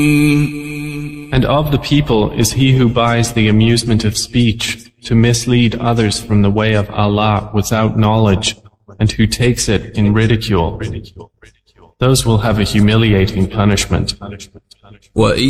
And of the people is he who buys the amusement of speech to mislead others from the way of Allah without knowledge, and who takes it in ridicule. Those will have a humiliating punishment. وَإِن